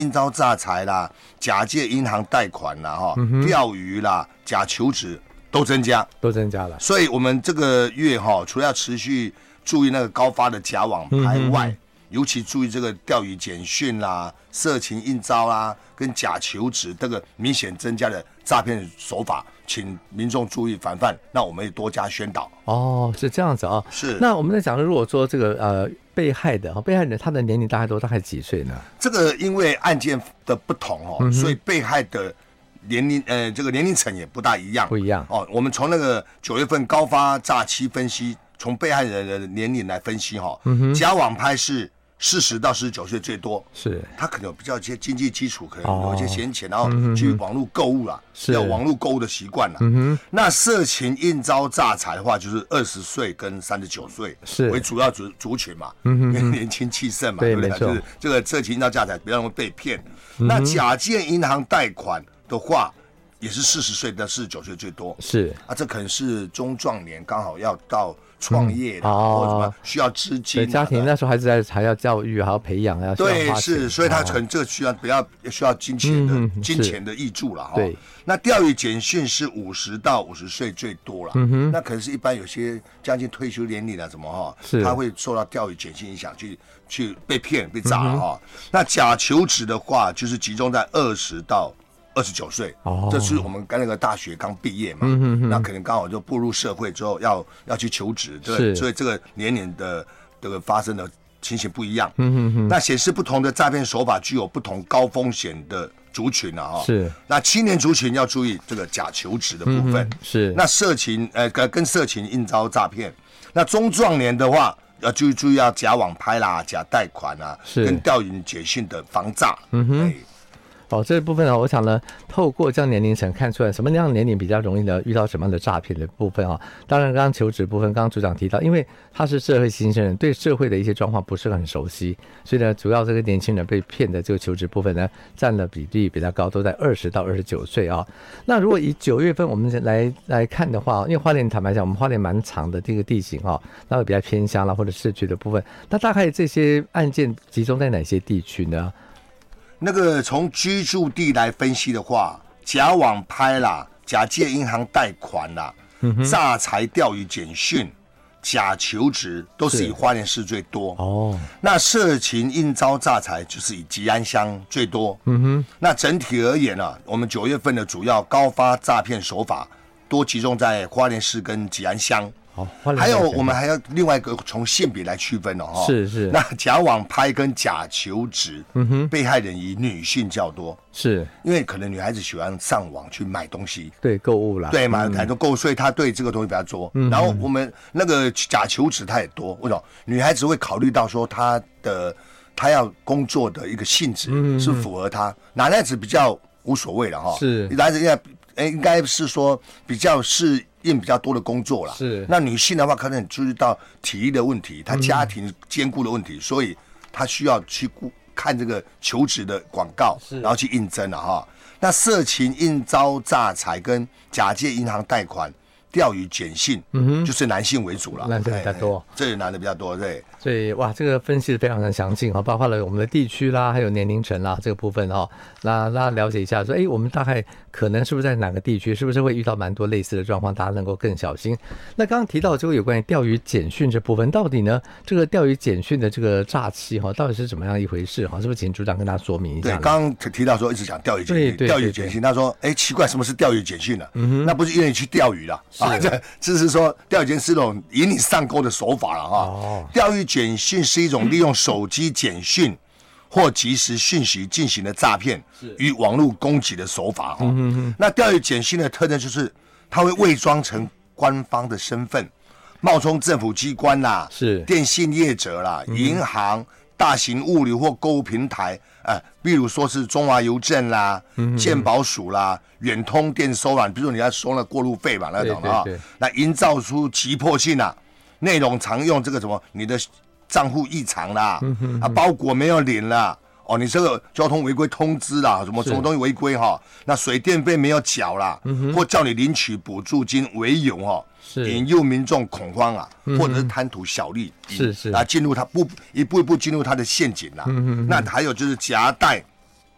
应招诈财啦、假借银行贷款啦、钓鱼啦、假求职都增加了。 所以我们这个月除了要持续注意那个高发的假网拍外，尤其注意这个钓鱼简讯啦、色情应招啦、跟假求职这个明显增加的诈骗手法，请民众注意防范。那我们也多加宣导。 哦，是这样子啊。 是。 那我们在讲，如果说这个被害的他的年龄大概几岁呢？ 这个因为案件的不同所以被害的年龄这个年龄层也不一样我们从那个9月份高发诈欺分析，从被害人的年龄来分析假网拍是40到49岁最多， 是他可能有比较一些经济基础，可能有一些闲钱，然后去网络购物啦，有网络购物的习惯啦。那色情应招诈财的话，就是20岁跟39岁为主要族群嘛，因为年轻气盛嘛，对不对？就是这个色情应招诈财比较容易被骗。那假借银行贷款的话，也是40岁到49岁最多， 是这可能是中壮年刚好要到创业或者什么需要资金， 家庭那时候孩子还要教育，还要培养，要对，是，所以他可能这个需要金钱的挹注了对。那钓鱼简讯是50到50岁最多了，那可能是一般有些将近退休年龄了，怎么他会受到钓鱼简讯影响，去被骗被诈了那假求职的话，就是集中在20到29岁，这是我们那个大学刚毕业嘛，那可能刚好就步入社会之后要去求职，对，所以这个年龄的这个发生的情形不一样。那显示不同的诈骗手法具有不同高风险的族群是。 那青年族群要注意这个假求职的部分， 是。 那色情跟色情应招诈骗，那中壮年的话要注意要假网拍啦、假贷款啦，跟钓鱼简讯的防诈。 这部分我想呢，透过这样年龄层看出来什么样的年龄比较容易呢遇到什么样的诈骗的部分当然，刚刚求职部分，刚刚组长提到，因为他是社会新生人，对社会的一些状况不是很熟悉，所以呢，主要这个年轻人被骗的这个求职部分呢，占的比例比较高，都在20到29岁那如果以9月份我们来看的话，因为花莲坦白讲，我们花莲蛮长的这个地形那会比较偏乡啦或者市区的部分，那大概这些案件集中在哪些地区呢？ 那个从居住地来分析的话，假网拍啦、假借银行贷款啦、诈财钓鱼简讯、假求职都是以花莲市最多那色情应招诈财就是以吉安乡最多那整体而言我们9月份的主要高发诈骗手法多集中在花莲市跟吉安乡。还有我们还要另外一个从性别来区分是。 那假网拍跟假求职，被害人以女性较多， 是因为可能女孩子喜欢上网去买东西， 对，购物啦， 对嘛，买购物，所以她对这个东西比较多。然后我们那个假求职她也多，为什么？女孩子会考虑到说她要工作的一个性质是符合她，男孩子比较无所谓了是男孩子应该是说比较适应比较多的工作啦。 是。 那女性的话，可能注意到体力的问题，她家庭兼顾的问题，所以她需要去看这个求职的广告，然后去应征了那色情应招诈财跟假借银行贷款、钓鱼简讯，就是男性为主了， 男生比较多， 这男的比较多，对。 所以哇，这个分析的非常的详尽包括了我们的地区啦，还有年龄层啦这个部分那大家了解一下说，我们大概可能是不是在哪个地区，是不是会遇到蛮多类似的状况，大家能够更小心。那刚刚提到这个有关于钓鱼简讯这部分，到底呢这个钓鱼简讯的这个诈欺到底是怎么样一回事是不是请组长跟大家说明一下？ 对，刚刚提到说一直讲钓鱼简讯，钓鱼简讯，他说奇怪，什么是钓鱼简讯呢？那不是因为你去钓鱼了这是说钓鱼简讯是那种引你上钩的手法了钓鱼简讯是一种利用手机简讯或即时讯息进行的诈骗与网络攻击的手法那钓鱼简讯的特征就是它会伪装成官方的身份，冒充政府机关啦、电信业者啦、银行、大型物流或购物平台比如说是中华邮政啦、健保署啦、远通电收啦，比如说你要收那过路费嘛那种那营造出急迫性内容常用这个什么你的账户异常啦，包裹没有领啦，你这个交通违规通知啦，什么东西违规那水电费没有缴啦，或叫你领取补助金为由引诱民众恐慌或者是贪图小利， 是进入他一步一步进入他的陷阱啦。那还有就是夹带